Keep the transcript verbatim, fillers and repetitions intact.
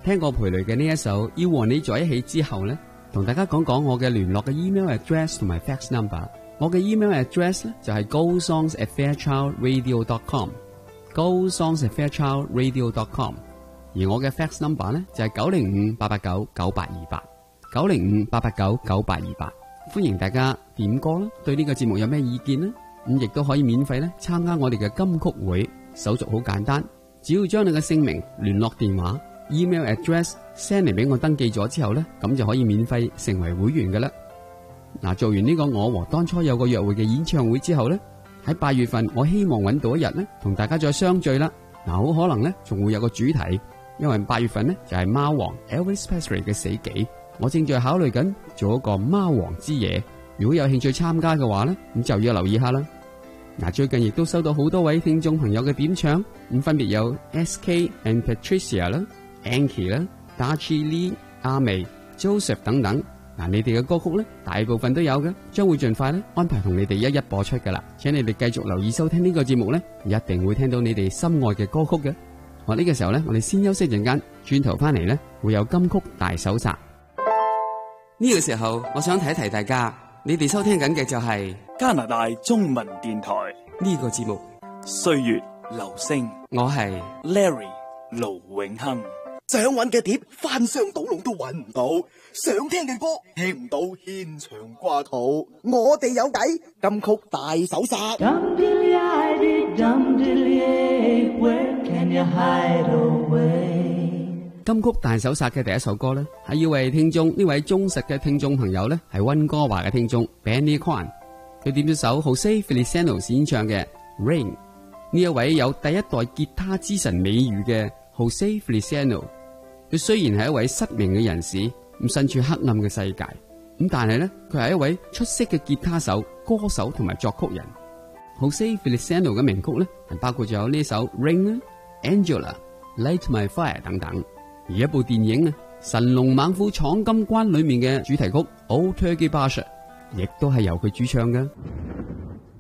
聽過裴雷嘅呢一首《要和你在一起》之後呢，同大家講講我嘅聯絡嘅 email address 同埋 fax number。我嘅 email address 咧就係 go songs at fairchild radio dot com，go songs at fairchild radio dot com。而我嘅 fax number 咧就係九零五八八九九八二八，九零五八八九九八二八。歡迎大家點歌啦，對呢個節目有咩意見呢？咁亦都可以免費咧參加我哋嘅金曲會，手續好簡單，只要將你嘅姓名、聯絡電話、email address send 嚟俾我登記咗之後咧，咁就可以免費成為會員㗎啦。嗱，做完呢個我和當初有個約會嘅演唱會之後咧，喺八月份我希望揾到一日咧同大家再相聚啦。嗱，好可能咧仲會有個主題，因為八月份咧就係貓王 Elvis Presley 嘅死忌，我正在考慮緊做一個貓王之夜。如果有興趣參加嘅話咧，咁就要留意下啦。嗱，最近亦都收到好多位聽眾朋友嘅點唱，咁分別有 S K and Patricia 啦、Ankie 啦、Darcy Lee、阿美、Joseph 等等。嗱，你哋嘅歌曲咧，大部分都有嘅，將會盡快咧安排同你哋一一播出噶啦。請你哋繼續留意收聽呢個節目咧，一定會聽到你哋心愛嘅歌曲嘅。我呢個時候咧，我哋先休息陣間，轉頭翻嚟咧會有金曲大搜查。呢個時候，我想提一提大家，你哋收聽緊嘅就係加拿大中文電台呢個節目《 歲月留聲》， 我係 Larry 盧永亨。 想揾嘅碟翻箱倒籠都揾唔到，想聽嘅歌聽唔到，牽腸掛肚。我哋有計，金曲大搜殺。 金曲大搜殺嘅第一首歌呢，係要為聽眾呢位忠實嘅聽眾朋友呢，係溫哥華嘅聽眾 Benny Kwan， 佢點咗首 Jose Feliciano 演唱嘅 Rain。 呢一位有第一代吉他之神美譽嘅 Jose Feliciano， 佢雖然係一位失明嘅人士，咁身處黑暗嘅世界，咁但係呢，佢係一位出色嘅吉他手、歌手同埋作曲人。Jose Feliciano 嘅名曲呢，係包括咗有呢首 Rain、Angela、Light My Fire 等等。而一部電影啊，神龍猛虎闖金關裏面嘅主題曲 Old Turkey Buster 亦都係由佢主唱嘅。